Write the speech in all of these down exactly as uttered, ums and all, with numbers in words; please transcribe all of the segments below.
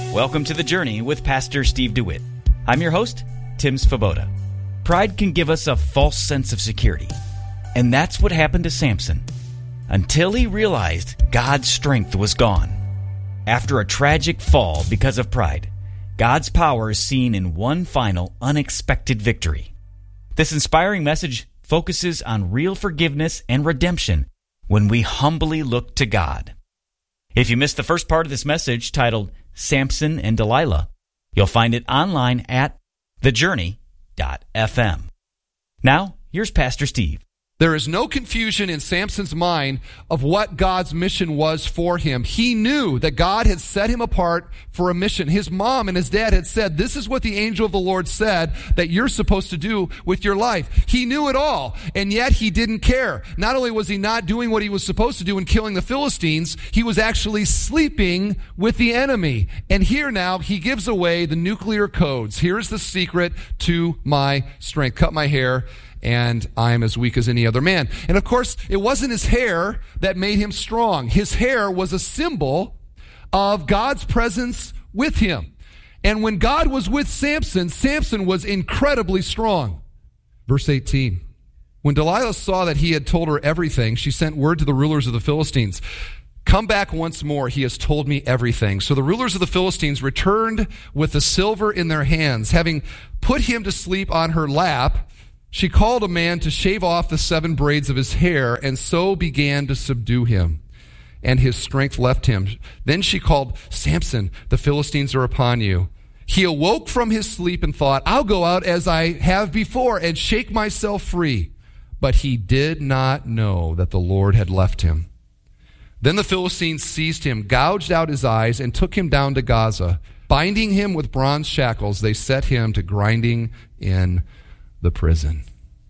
Welcome to The Journey with Pastor Steve DeWitt. I'm your host, Tim Svoboda. Pride can give us a false sense of security. And that's what happened to Samson. Until he realized God's strength was gone. After a tragic fall because of pride, God's power is seen in one final, unexpected victory. This inspiring message focuses on real forgiveness and redemption when we humbly look to God. If you missed the first part of this message titled Samson and Delilah, you'll find it online at the journey dot f m. Now, here's Pastor Steve. There is no confusion in Samson's mind of what God's mission was for him. He knew that God had set him apart for a mission. His mom and his dad had said, this is what the angel of the Lord said that you're supposed to do with your life. He knew it all, and yet he didn't care. Not only was he not doing what he was supposed to do in killing the Philistines, he was actually sleeping with the enemy. And here now, he gives away the nuclear codes. Here's the secret to my strength. Cut my hair, and I'm as weak as any other man. And of course, it wasn't his hair that made him strong. His hair was a symbol of God's presence with him. And when God was with Samson, Samson was incredibly strong. Verse eighteen. When Delilah saw that he had told her everything, she sent word to the rulers of the Philistines. Come back once more, he has told me everything. So the rulers of the Philistines returned with the silver in their hands. Having put him to sleep on her lap, she called a man to shave off the seven braids of his hair, and so began to subdue him, and his strength left him. Then she called, Samson, the Philistines are upon you. He awoke from his sleep and thought, I'll go out as I have before and shake myself free. But he did not know that the Lord had left him. Then the Philistines seized him, gouged out his eyes, and took him down to Gaza. Binding him with bronze shackles, they set him to grinding in the prison.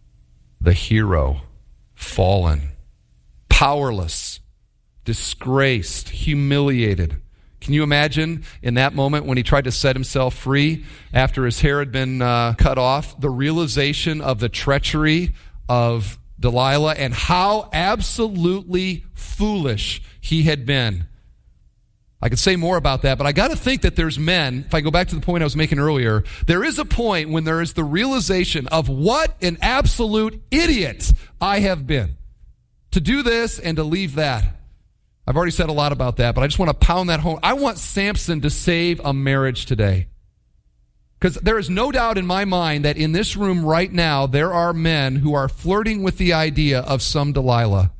The hero, fallen, powerless, disgraced, humiliated. Can you imagine in that moment when he tried to set himself free after his hair had been uh, cut off, the realization of the treachery of Delilah and how absolutely foolish he had been? I could say more about that, but I got to think that there's men, if I go back to the point I was making earlier, there is a point when there is the realization of what an absolute idiot I have been. To do this and to leave that. I've already said a lot about that, but I just want to pound that home. I want Samson to save a marriage today. Because there is no doubt in my mind that in this room right now, there are men who are flirting with the idea of some Delilah.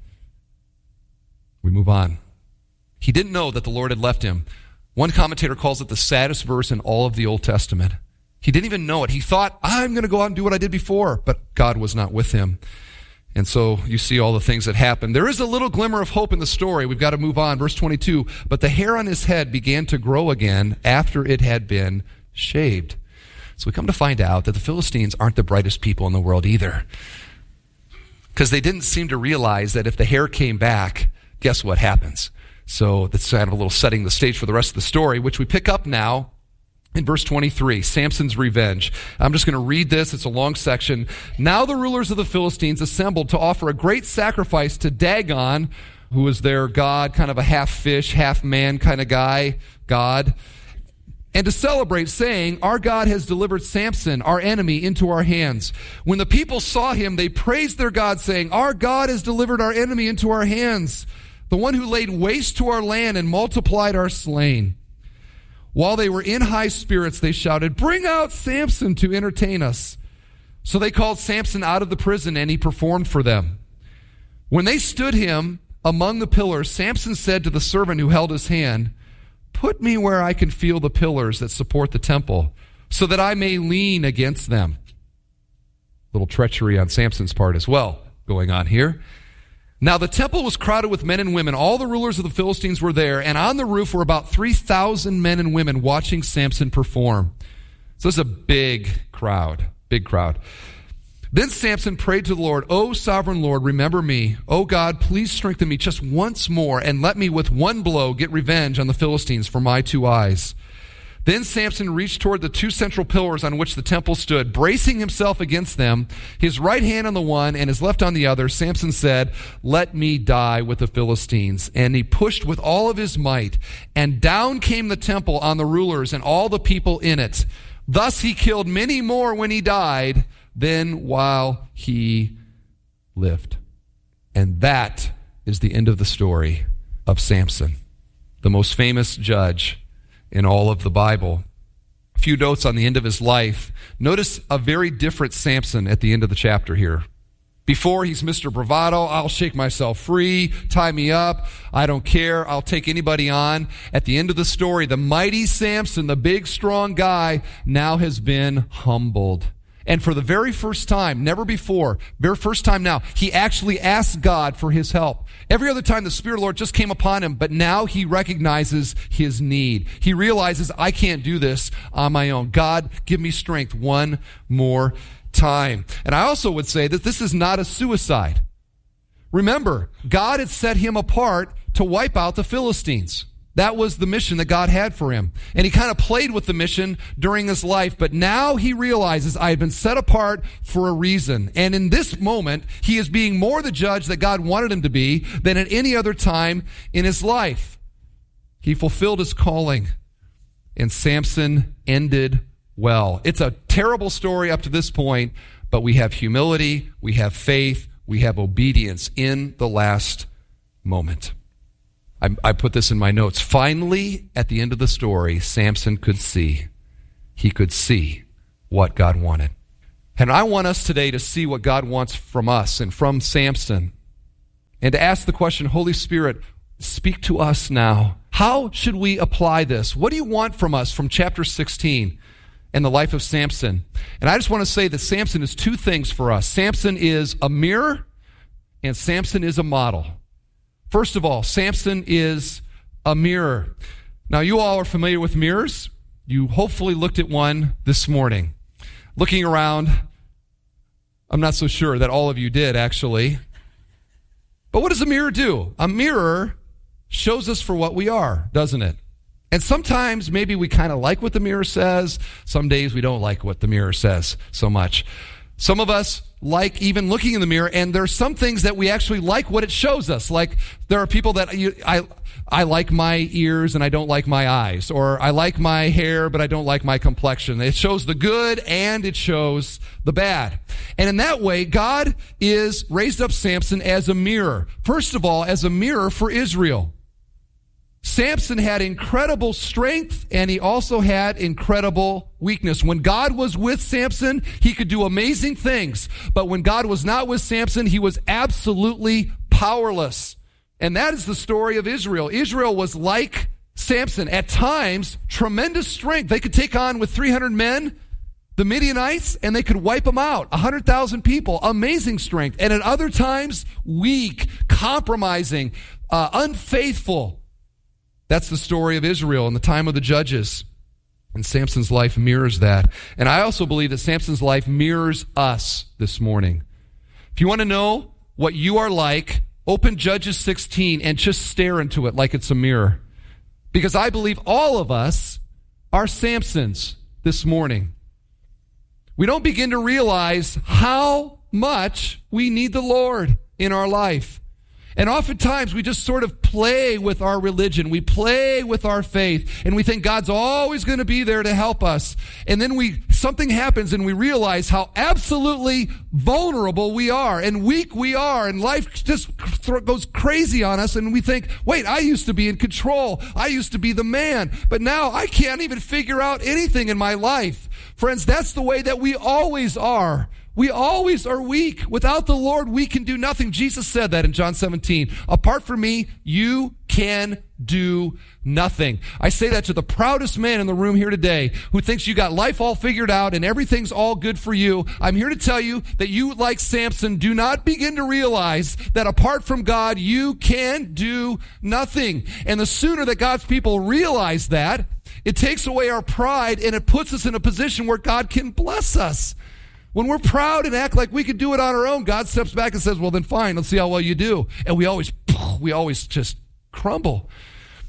We move on. He didn't know that the Lord had left him. One commentator calls it the saddest verse in all of the Old Testament. He didn't even know it. He thought, I'm going to go out and do what I did before. But God was not with him. And so you see all the things that happened. There is a little glimmer of hope in the story. We've got to move on. Verse twenty-two. But the hair on his head began to grow again after it had been shaved. So we come to find out that the Philistines aren't the brightest people in the world either. Because they didn't seem to realize that if the hair came back, guess what happens? So that's kind of a little setting the stage for the rest of the story, which we pick up now in verse twenty-three, Samson's revenge. I'm just going to read this. It's a long section. Now the rulers of the Philistines assembled to offer a great sacrifice to Dagon, who was their god, kind of a half fish, half man kind of guy, god, and to celebrate, saying, our God has delivered Samson, our enemy, into our hands. When the people saw him, they praised their God, saying, our God has delivered our enemy into our hands, the one who laid waste to our land and multiplied our slain. While they were in high spirits, they shouted, bring out Samson to entertain us. So they called Samson out of the prison, and he performed for them. When they stood him among the pillars, Samson said to the servant who held his hand, put me where I can feel the pillars that support the temple, so that I may lean against them. Little treachery on Samson's part as well going on here. Now the temple was crowded with men and women. All the rulers of the Philistines were there, and on the roof were about three thousand men and women watching Samson perform. So it's a big crowd, big crowd. Then Samson prayed to the Lord, O sovereign Lord, remember me. O God, please strengthen me just once more, and let me with one blow get revenge on the Philistines for my two eyes. Then Samson reached toward the two central pillars on which the temple stood. Bracing himself against them, his right hand on the one and his left on the other, Samson said, "Let me die with the Philistines." And he pushed with all of his might, and down came the temple on the rulers and all the people in it. Thus he killed many more when he died than while he lived. And that is the end of the story of Samson, the most famous judge in all of the Bible. A few notes on the end of his life. Notice a very different Samson at the end of the chapter here. Before, he's Mister Bravado. I'll shake myself free, tie me up, I don't care, I'll take anybody on. At the end of the story, the mighty Samson, the big, strong guy, now has been humbled. And for the very first time, never before, very first time now, he actually asked God for his help. Every other time the Spirit of the Lord just came upon him, but now he recognizes his need. He realizes, I can't do this on my own. God, give me strength one more time. And I also would say that this is not a suicide. Remember, God had set him apart to wipe out the Philistines. That was the mission that God had for him. And he kind of played with the mission during his life, but now he realizes, I have been set apart for a reason. And in this moment, he is being more the judge that God wanted him to be than at any other time in his life. He fulfilled his calling, and Samson ended well. It's a terrible story up to this point, but we have humility, we have faith, we have obedience in the last moment. I, I put this in my notes. Finally, at the end of the story, Samson could see. He could see what God wanted. And I want us today to see what God wants from us and from Samson. And to ask the question, Holy Spirit, speak to us now. How should we apply this? What do you want from us from chapter sixteen and the life of Samson? And I just want to say that Samson is two things for us. Samson is a mirror, and Samson is a model. First of all, Samson is a mirror. Now, you all are familiar with mirrors. You hopefully looked at one this morning. Looking around, I'm not so sure that all of you did, actually. But what does a mirror do? A mirror shows us for what we are, doesn't it? And sometimes maybe we kind of like what the mirror says. Some days we don't like what the mirror says so much. Some of us like even looking in the mirror, and there are some things that we actually like what it shows us. Like there are people that you, I I like my ears and I don't like my eyes, or I like my hair but I don't like my complexion. It shows the good and it shows the bad. And in that way, God is raised up Samson as a mirror. First of all, as a mirror for Israel. Samson had incredible strength, and he also had incredible weakness. When God was with Samson, he could do amazing things. But when God was not with Samson, he was absolutely powerless. And that is the story of Israel. Israel was like Samson. At times, tremendous strength. They could take on with three hundred men the Midianites, and they could wipe them out. one hundred thousand people. Amazing strength. And at other times, weak, compromising, uh, unfaithful. That's the story of Israel in the time of the judges. And Samson's life mirrors that. And I also believe that Samson's life mirrors us this morning. If you want to know what you are like, open Judges sixteen and just stare into it like it's a mirror. Because I believe all of us are Samsons this morning. We don't begin to realize how much we need the Lord in our life. And oftentimes we just sort of play with our religion. We play with our faith. And we think God's always going to be there to help us. And then we something happens and we realize how absolutely vulnerable we are and weak we are. And life just th- goes crazy on us. And we think, wait, I used to be in control. I used to be the man. But now I can't even figure out anything in my life. Friends, that's the way that we always are. We always are weak. Without the Lord, we can do nothing. Jesus said that in John seventeen. Apart from me, you can do nothing. I say that to the proudest man in the room here today who thinks you got life all figured out and everything's all good for you. I'm here to tell you that you, like Samson, do not begin to realize that apart from God, you can do nothing. And the sooner that God's people realize that, it takes away our pride and it puts us in a position where God can bless us. When we're proud and act like we can do it on our own, God steps back and says, well, then fine, let's see how well you do. And we always, we always just crumble.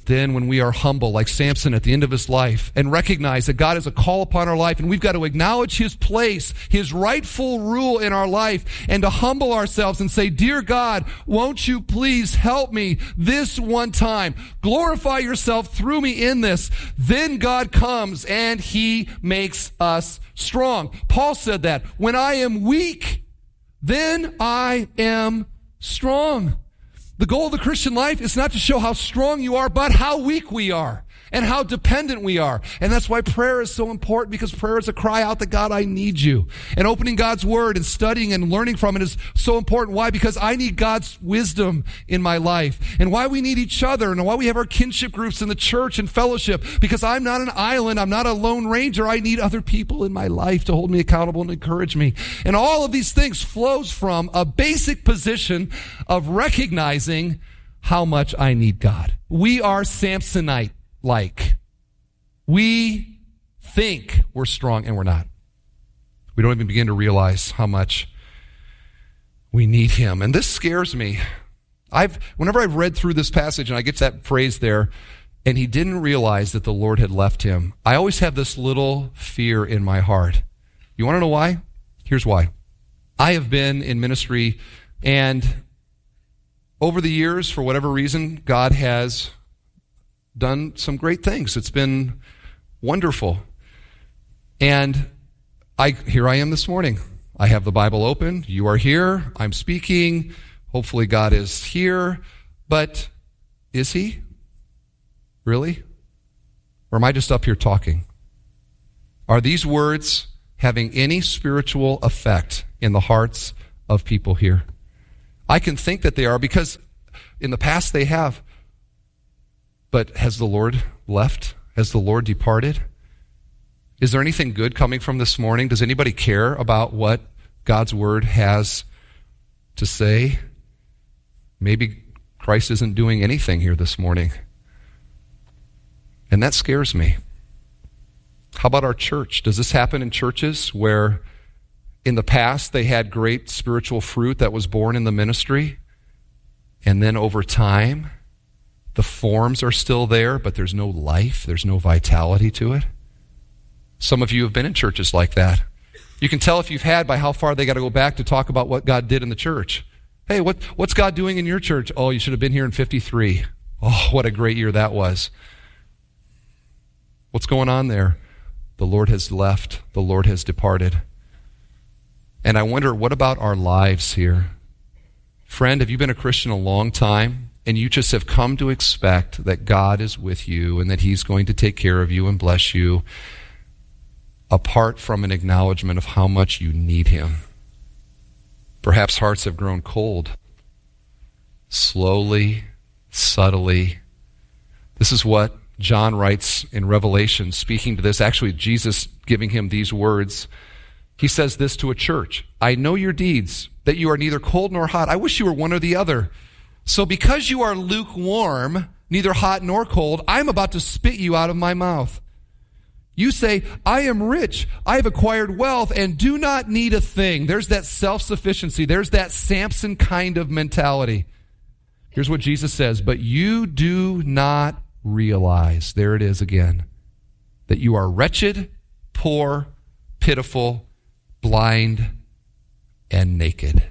then when we are humble, like Samson at the end of his life, and recognize that God has a call upon our life, and we've got to acknowledge his place, his rightful rule in our life, and to humble ourselves and say, dear God, won't you please help me this one time? Glorify yourself through me in this. Then God comes and he makes us strong. Paul said that, when I am weak, then I am strong. The goal of the Christian life is not to show how strong you are, but how weak we are and how dependent we are. And that's why prayer is so important, because prayer is a cry out that, God, I need you. And opening God's word and studying and learning from it is so important. Why? Because I need God's wisdom in my life. And why we need each other, and why we have our kinship groups in the church and fellowship, because I'm not an island. I'm not a lone ranger. I need other people in my life to hold me accountable and encourage me. And all of these things flows from a basic position of recognizing how much I need God. We are Samsonite. Like, we think we're strong and we're not. We don't even begin to realize how much we need him. And this scares me. I've, whenever I've read through this passage and I get to that phrase there, and he didn't realize that the Lord had left him, I always have this little fear in my heart. You want to know why? Here's why. I have been in ministry, and over the years, for whatever reason, God has done some great things. It's been wonderful. And I here I am this morning. I have the Bible open. You are here. I'm speaking. Hopefully God is here. But is he? Really? Or am I just up here talking? Are these words having any spiritual effect in the hearts of people here? I can think that they are, because in the past they have. But has the Lord left? Has the Lord departed? Is there anything good coming from this morning? Does anybody care about what God's word has to say? Maybe Christ isn't doing anything here this morning. And that scares me. How about our church? Does this happen in churches where in the past they had great spiritual fruit that was born in the ministry, and then over time the forms are still there, but there's no life, there's no vitality to it? Some of you have been in churches like that. You can tell if you've had by how far they got to go back to talk about what God did in the church. Hey, what, what's God doing in your church? Oh, you should have been here in fifty-three. Oh, what a great year that was. What's going on there? The Lord has left. The Lord has departed. And I wonder, what about our lives here? Friend, have you been a Christian a long time, and you just have come to expect that God is with you and that he's going to take care of you and bless you, apart from an acknowledgement of how much you need him? Perhaps hearts have grown cold, slowly, subtly. This is what John writes in Revelation, speaking to this, actually Jesus giving him these words. He says this to a church: I know your deeds, that you are neither cold nor hot. I wish you were one or the other. So because you are lukewarm, neither hot nor cold, I'm about to spit you out of my mouth. You say, I am rich, I have acquired wealth, and do not need a thing. There's that self-sufficiency. There's that Samson kind of mentality. Here's what Jesus says: but you do not realize, there it is again, that you are wretched, poor, pitiful, blind, and naked.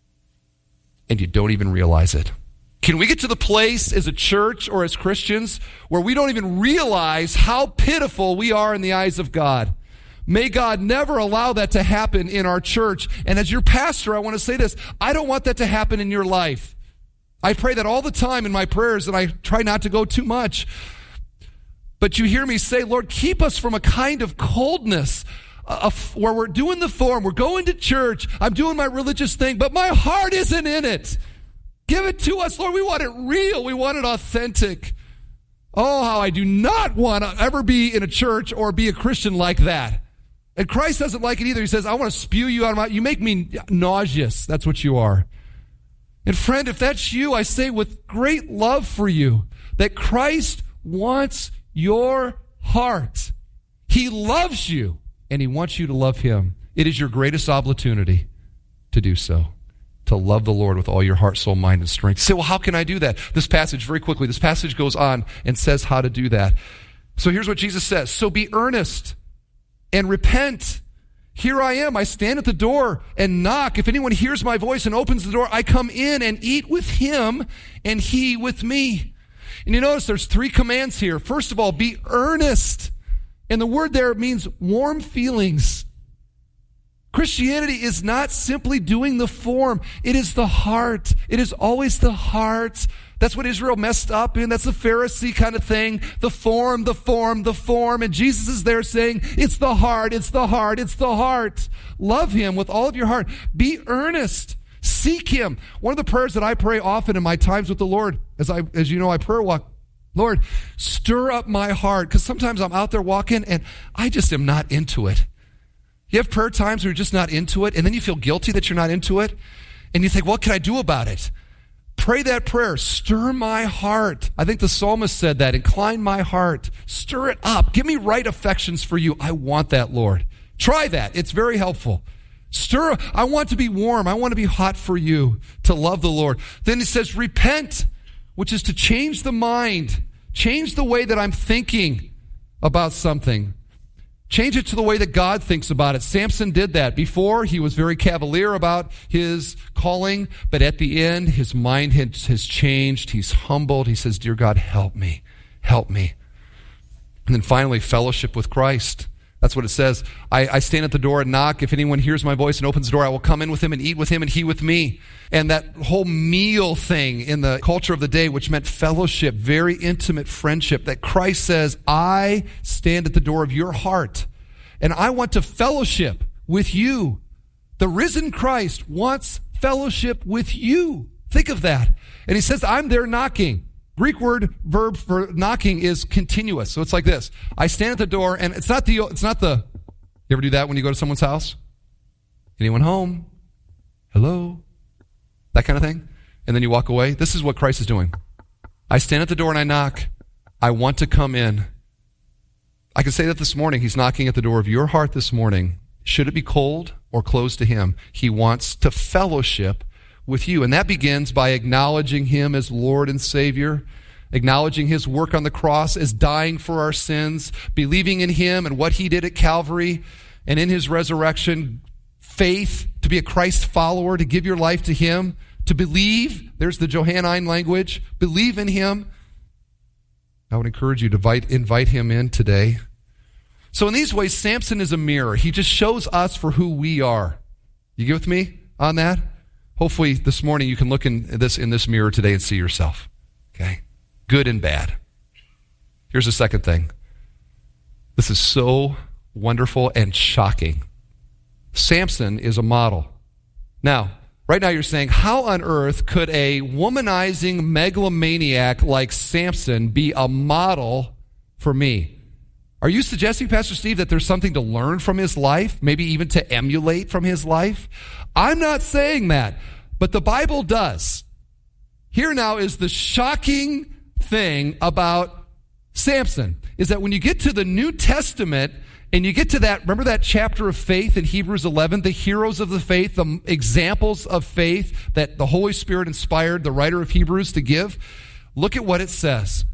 And you don't even realize it. Can we get to the place as a church or as Christians where we don't even realize how pitiful we are in the eyes of God? May God never allow that to happen in our church. And as your pastor, I want to say this: I don't want that to happen in your life. I pray that all the time in my prayers, and I try not to go too much. But you hear me say, Lord, keep us from a kind of coldness uh, where we're doing the form, we're going to church, I'm doing my religious thing, but my heart isn't in it. Give it to us, Lord. We want it real. We want it authentic. Oh, how I do not want to ever be in a church or be a Christian like that. And Christ doesn't like it either. He says, I want to spew you out of my... You make me nauseous. That's what you are. And friend, if that's you, I say with great love for you that Christ wants your heart. He loves you, and he wants you to love him. It is your greatest opportunity to do so. to love the Lord with all your heart, soul, mind, and strength. You say, well, how can I do that? This passage, very quickly, this passage goes on and says how to do that. So here's what Jesus says. So be earnest and repent. Here I am. I stand at the door and knock. If anyone hears my voice and opens the door, I come in and eat with him and he with me. And you notice there's three commands here. First of all, be earnest. And the word there means warm feelings. Christianity is not simply doing the form. It is the heart. It is always the heart. That's what Israel messed up in. That's the Pharisee kind of thing. The form, the form, the form. And Jesus is there saying, it's the heart, it's the heart, it's the heart. Love him with all of your heart. Be earnest. Seek him. One of the prayers that I pray often in my times with the Lord, as I, as you know, I prayer walk, Lord, stir up my heart. Because sometimes I'm out there walking and I just am not into it. You have prayer times where you're just not into it, and then you feel guilty that you're not into it, and you think, what can I do about it? Pray that prayer. Stir my heart. I think the psalmist said that. Incline my heart. Stir it up. Give me right affections for you. I want that, Lord. Try that. It's very helpful. Stir. I want to be warm. I want to be hot for you, to love the Lord. Then he says, repent, which is to change the mind. Change the way that I'm thinking about something. Change it to the way that God thinks about it. Samson did that. Before, he was very cavalier about his calling, but at the end, his mind has changed. He's humbled. He says, dear God, help me. Help me. And then finally, fellowship with Christ. That's what it says. I, I stand at the door and knock. If anyone hears my voice and opens the door, I will come in with him and eat with him and he with me. And that whole meal thing in the culture of the day, which meant fellowship, very intimate friendship, that Christ says, I stand at the door of your heart and I want to fellowship with you. The risen Christ wants fellowship with you. Think of that. And he says, I'm there knocking. Greek word verb for knocking is continuous. So it's like this. I stand at the door and it's not the, it's not the, you ever do that when you go to someone's house? Anyone home? Hello? That kind of thing. And then you walk away. This is what Christ is doing. I stand at the door and I knock. I want to come in. I can say that this morning. He's knocking at the door of your heart this morning. Should it be cold or closed to him? He wants to fellowship with you. And that begins by acknowledging him as Lord and Savior, acknowledging his work on the cross as dying for our sins, believing in him and what he did at Calvary and in his resurrection, faith, to be a Christ follower, to give your life to him, to believe. There's the Johannine language. Believe in him. I would encourage you to invite, invite him in today. So in these ways, Samson is a mirror. He just shows us for who we are. You get with me on that? Hopefully this morning you can look in this in this mirror today and see yourself. Okay? Good and bad. Here's the second thing. This is so wonderful and shocking. Samson is a model. Now, right now you're saying, how on earth could a womanizing megalomaniac like Samson be a model for me? Are you suggesting, Pastor Steve, that there's something to learn from his life, maybe even to emulate from his life? I'm not saying that, but the Bible does. Here now is the shocking thing about Samson, is that when you get to the New Testament and you get to that, remember that chapter of faith in Hebrews eleven, the heroes of the faith, the examples of faith that the Holy Spirit inspired the writer of Hebrews to give? Look at what it says.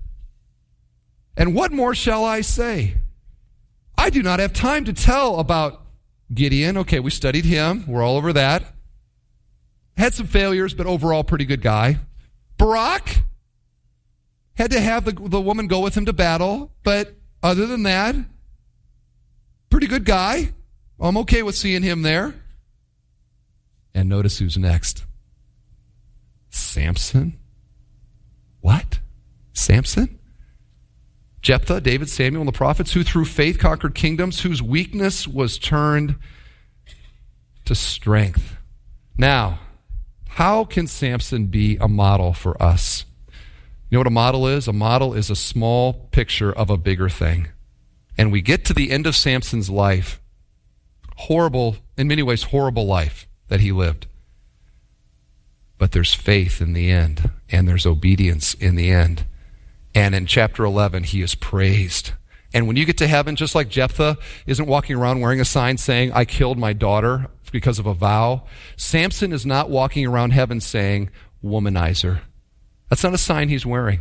And what more shall I say? I do not have time to tell about Gideon. Okay, we studied him. We're all over that. Had some failures, but overall pretty good guy. Barak had to have the, the woman go with him to battle, but other than that, pretty good guy. I'm okay with seeing him there. And notice who's next. Samson. What? Samson? Jephthah, David, Samuel, and the prophets, who through faith conquered kingdoms, whose weakness was turned to strength. Now, how can Samson be a model for us? You know what a model is? A model is a small picture of a bigger thing. And we get to the end of Samson's life, horrible, in many ways, horrible life that he lived. But there's faith in the end, and there's obedience in the end. And in chapter eleven, he is praised. And when you get to heaven, just like Jephthah isn't walking around wearing a sign saying, I killed my daughter because of a vow. Samson is not walking around heaven saying, womanizer. That's not a sign he's wearing.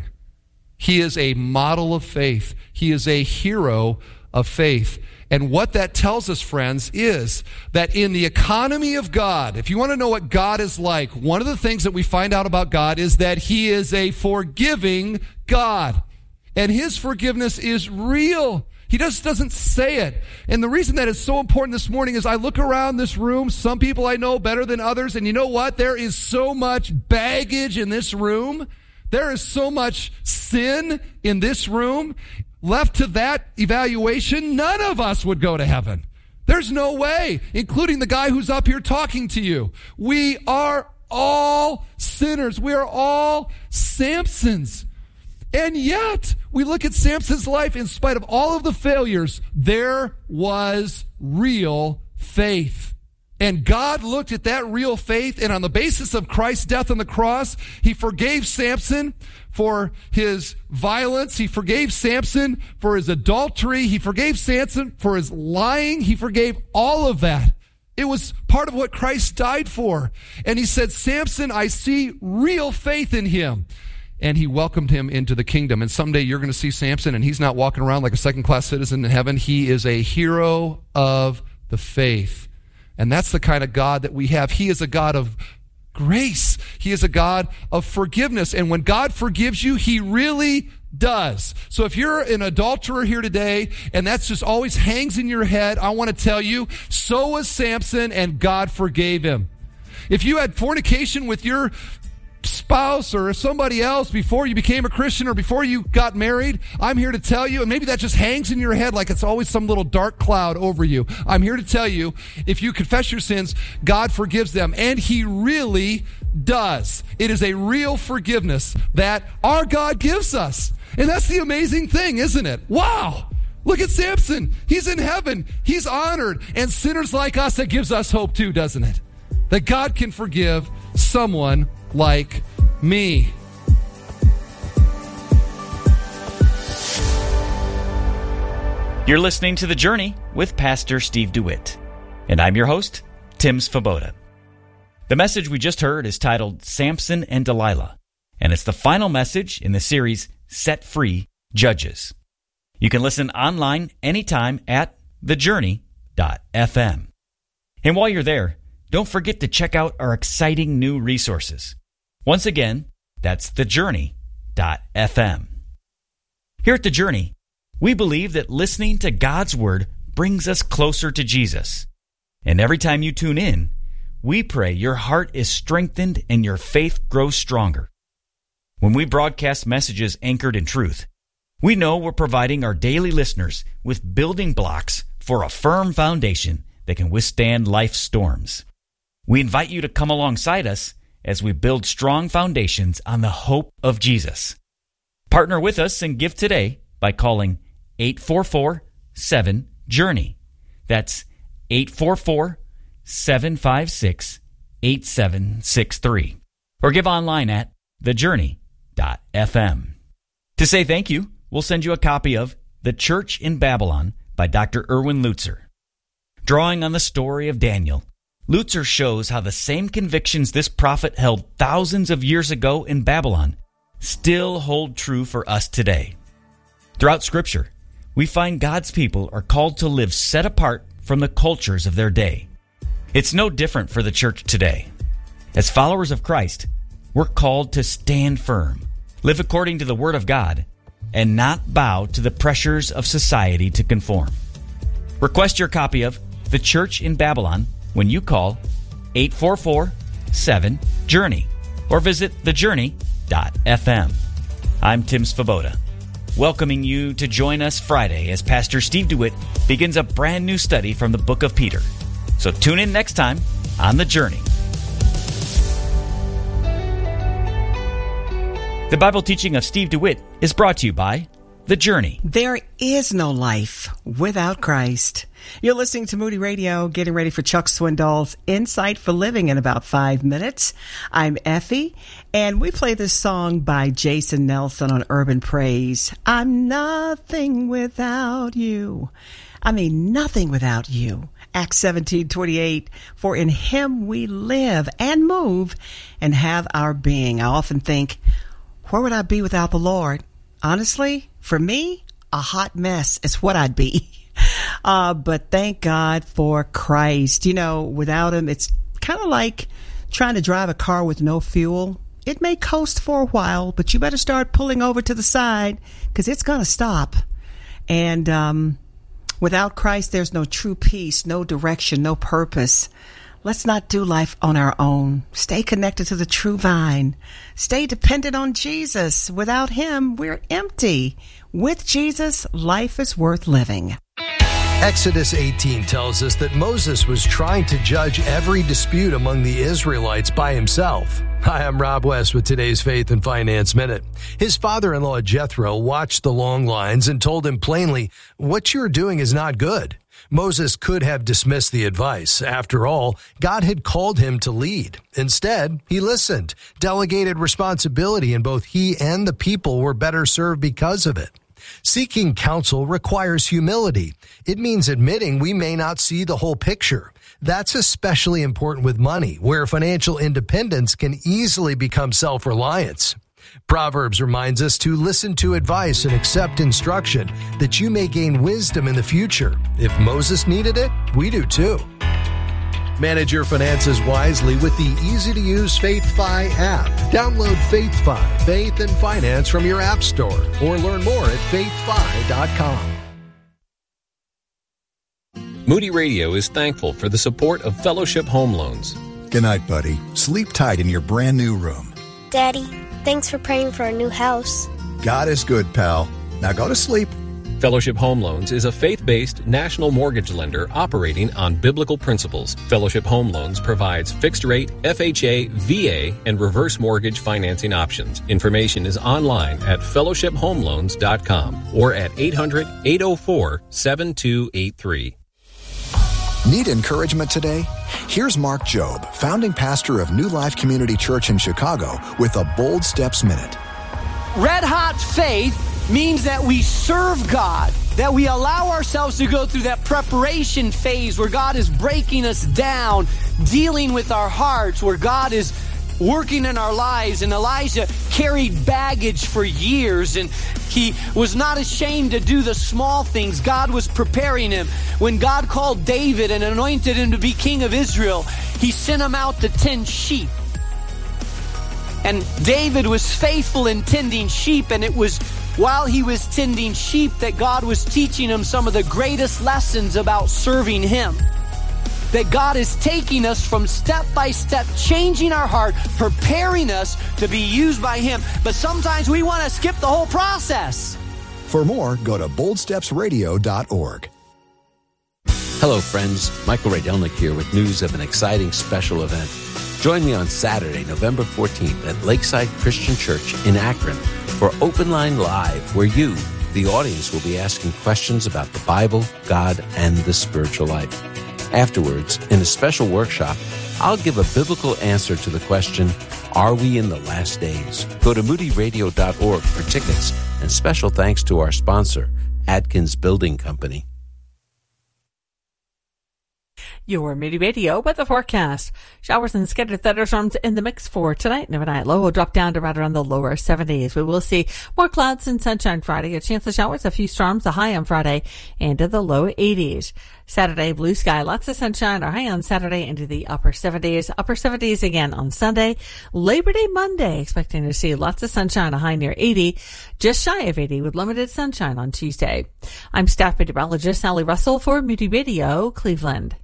He is a model of faith. He is a hero of faith. And what that tells us, friends, is that in the economy of God, if you want to know what God is like, one of the things that we find out about God is that he is a forgiving God. And his forgiveness is real. He just doesn't say it. And the reason that is so important this morning is I look around this room, some people I know better than others, and you know what? There is so much baggage in this room. There is so much sin in this room. Left to that evaluation, none of us would go to heaven. There's no way, including the guy who's up here talking to you. We are all sinners. We are all Samsons. And yet, we look at Samson's life, in spite of all of the failures, there was real faith. And God looked at that real faith, and on the basis of Christ's death on the cross, he forgave Samson for his violence. He forgave Samson for his adultery. He forgave Samson for his lying. He forgave all of that. It was part of what Christ died for. And he said, Samson, I see real faith in him. And he welcomed him into the kingdom. And someday you're going to see Samson, and he's not walking around like a second-class citizen in heaven. He is a hero of the faith. And that's the kind of God that we have. He is a God of grace. He is a God of forgiveness. And when God forgives you, he really does. So if you're an adulterer here today, and that's just always hangs in your head, I want to tell you, so was Samson, and God forgave him. If you had fornication with your spouse or somebody else before you became a Christian or before you got married, I'm here to tell you, and maybe that just hangs in your head like it's always some little dark cloud over you. I'm here to tell you, if you confess your sins, God forgives them, and he really does. It is a real forgiveness that our God gives us. And that's the amazing thing, isn't it? Wow! Look at Samson. He's in heaven. He's honored. And sinners like us, that gives us hope too, doesn't it? That God can forgive someone like me. You're listening to The Journey with Pastor Steve DeWitt, and I'm your host, Tim Svoboda. The message we just heard is titled Samson and Delilah, and it's the final message in the series Set Free Judges. You can listen online anytime at the journey dot f m. And while you're there, don't forget to check out our exciting new resources. Once again, that's the journey dot f m. Here at The Journey, we believe that listening to God's Word brings us closer to Jesus. And every time you tune in, we pray your heart is strengthened and your faith grows stronger. When we broadcast messages anchored in truth, we know we're providing our daily listeners with building blocks for a firm foundation that can withstand life's storms. We invite you to come alongside us as we build strong foundations on the hope of Jesus. Partner with us and give today by calling eight four four, seven, journey. That's eight four four, seven five six, eight seven six three. Or give online at the journey dot f m. To say thank you, we'll send you a copy of The Church in Babylon by Doctor Erwin Lutzer. Drawing on the story of Daniel, Lutzer shows how the same convictions this prophet held thousands of years ago in Babylon still hold true for us today. Throughout Scripture, we find God's people are called to live set apart from the cultures of their day. It's no different for the church today. As followers of Christ, we're called to stand firm, live according to the Word of God, and not bow to the pressures of society to conform. Request your copy of The Church in Babylon when you call eight four four, seven, journey or visit the journey dot f m. I'm Tim Svoboda, welcoming you to join us Friday as Pastor Steve DeWitt begins a brand new study from the book of Peter. So tune in next time on The Journey. The Bible teaching of Steve DeWitt is brought to you by The Journey. There is no life without Christ. You're listening to Moody Radio, getting ready for Chuck Swindoll's Insight for Living in about five minutes. I'm Effie, and we play this song by Jason Nelson on Urban Praise. I'm nothing without you. I mean, nothing without you. Acts seventeen twenty-eight, for in him we live and move and have our being. I often think, where would I be without the Lord? Honestly, for me, a hot mess is what I'd be. Uh, but thank God for Christ. You know, without him, it's kind of like trying to drive a car with no fuel. It may coast for a while, but you better start pulling over to the side because it's going to stop. And um, without Christ, there's no true peace, no direction, no purpose. Let's not do life on our own. Stay connected to the true vine. Stay dependent on Jesus. Without him, we're empty. With Jesus, life is worth living. Exodus eighteen tells us that Moses was trying to judge every dispute among the Israelites by himself. Hi, I'm Rob West with today's Faith and Finance Minute. His father-in-law Jethro watched the long lines and told him plainly, "What you're doing is not good." Moses could have dismissed the advice. After all, God had called him to lead. Instead, he listened, delegated responsibility, and both he and the people were better served because of it. Seeking counsel requires humility. It means admitting we may not see the whole picture. That's especially important with money, where financial independence can easily become self-reliance. Proverbs reminds us to listen to advice and accept instruction, that you may gain wisdom in the future. If Moses needed it, we do too. Manage your finances wisely with the easy-to-use FaithFi app. Download FaithFi, Faith and Finance from your app store, or learn more at faith fi dot com. Moody Radio is thankful for the support of Fellowship Home Loans. Good night, buddy. Sleep tight in your brand new room. Daddy, thanks for praying for our new house. God is good, pal. Now go to sleep. Fellowship Home Loans is a faith-based national mortgage lender operating on biblical principles. Fellowship Home Loans provides fixed-rate, F H A, V A, and reverse mortgage financing options. Information is online at fellowship home loans dot com or at eight hundred, eight oh four, seven two eight three. Need encouragement today? Here's Mark Jobe, founding pastor of New Life Community Church in Chicago, with a Bold Steps Minute. Red hot faith means that we serve God, that we allow ourselves to go through that preparation phase where God is breaking us down, dealing with our hearts, where God is working in our lives. And Elijah carried baggage for years, and he was not ashamed to do the small things. God was preparing him. When God called David and anointed him to be king of Israel, he sent him out to tend sheep. And David was faithful in tending sheep, and it was while he was tending sheep that God was teaching him some of the greatest lessons about serving him. That God is taking us from step by step, changing our heart, preparing us to be used by him. But sometimes we want to skip the whole process. For more, go to bold steps radio dot org. Hello, friends. Michael Radelnik here with news of an exciting special event. Join me on Saturday, November fourteenth at Lakeside Christian Church in Akron for Open Line Live, where you, the audience, will be asking questions about the Bible, God, and the spiritual life. Afterwards, in a special workshop, I'll give a biblical answer to the question, are we in the last days? Go to moody radio dot org for tickets, and special thanks to our sponsor, Adkins Building Company. Your Moody Radio weather forecast. Showers and scattered thunderstorms in the mix for tonight. And overnight low will drop down to right around the lower seventies. We will see more clouds and sunshine Friday. A chance of showers, a few storms, a high on Friday, into the low eighties. Saturday, blue sky, lots of sunshine. Our high on Saturday into the upper seventies. Upper seventies again on Sunday. Labor Day Monday, expecting to see lots of sunshine, a high near eighty. Just shy of eighty with limited sunshine on Tuesday. I'm staff meteorologist Sally Russell for Moody Radio, Cleveland.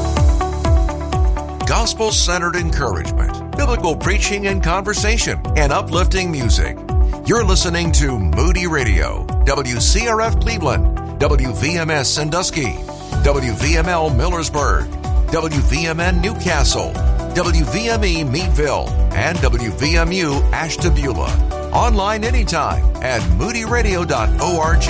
Gospel-centered encouragement, biblical preaching and conversation, and uplifting music. You're listening to Moody Radio, W C R F Cleveland, W V M S Sandusky, W V M L Millersburg, W V M N Newcastle, W V M E Meadville, and W V M U Ashtabula. Online anytime at moody radio dot org.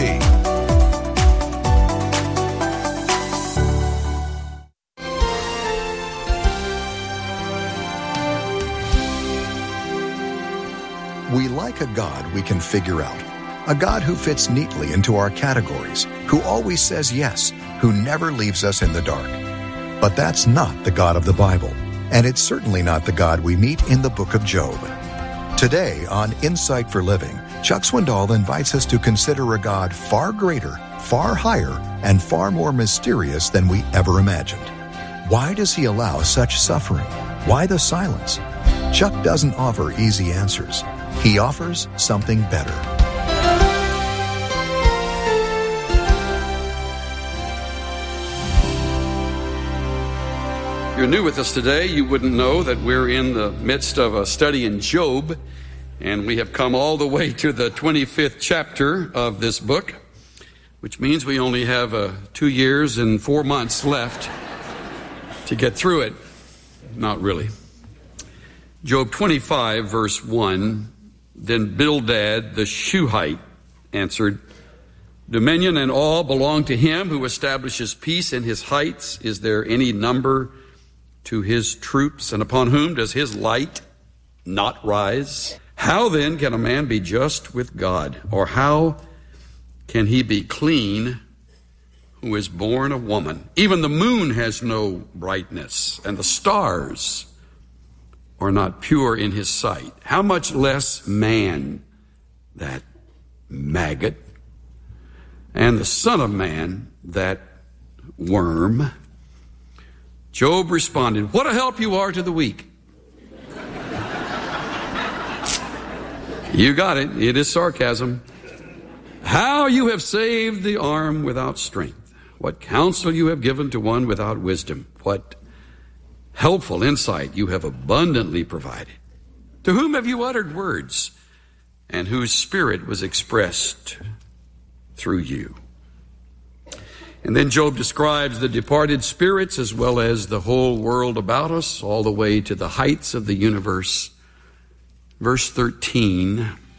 We like a God we can figure out, A God who fits neatly into our categories, who always says yes, who never leaves us in the dark. But that's not the God of the Bible, and it's certainly not the God we meet in the book of Job. Today on Insight for Living, Chuck Swindoll invites us to consider a God far greater, far higher, and far more mysterious than we ever imagined. Why does he allow such suffering? Why the silence? Chuck doesn't offer easy answers. He offers something better. If you're new with us today, you wouldn't know that we're in the midst of a study in Job, and we have come all the way to the twenty-fifth chapter of this book, which means we only have uh, two years and four months left to get through it. Not really. Job twenty-five, verse one, then Bildad the Shuhite answered, dominion and all belong to him who establishes peace in his heights. Is there any number to his troops? And upon whom does his light not rise? How then can a man be just with God? Or how can he be clean who is born of woman? Even the moon has no brightness, and the stars are not pure in his sight. How much less man, that maggot, and the Son of Man, that worm? Job responded, what a help you are to the weak. You got it. It is sarcasm. How you have saved the arm without strength. What counsel you have given to one without wisdom. What helpful insight you have abundantly provided. To whom have you uttered words, and whose spirit was expressed through you? And then Job describes the departed spirits as well as the whole world about us, all the way to the heights of the universe. Verse thirteen,